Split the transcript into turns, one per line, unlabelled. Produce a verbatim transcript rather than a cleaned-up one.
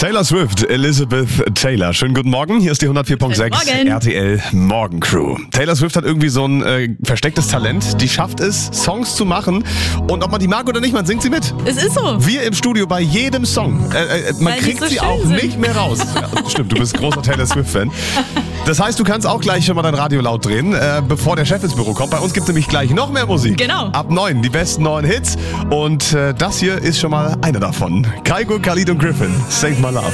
Taylor Swift, Elizabeth Taylor. Schönen guten Morgen, hier ist die hundertvier Komma sechs R T L Morgencrew. Taylor Swift hat irgendwie so ein äh, verstecktes Talent. Die schafft es, Songs zu machen. Und ob man die mag oder nicht, man singt sie mit.
Es ist so.
Wir im Studio bei jedem Song. Äh, äh, man
Weil die
kriegt
so
sie
schön
auch
sind.
nicht mehr raus. Ja, stimmt, du bist großer Taylor Swift-Fan. Das heißt, du kannst auch gleich schon mal dein Radio laut drehen, äh, bevor der Chef ins Büro kommt. Bei uns gibt es nämlich gleich noch mehr Musik.
Genau.
Ab neun, die besten neuen Hits. Und äh, das hier ist schon mal einer davon. Kygo, Khalid und Griffin, Save My Love.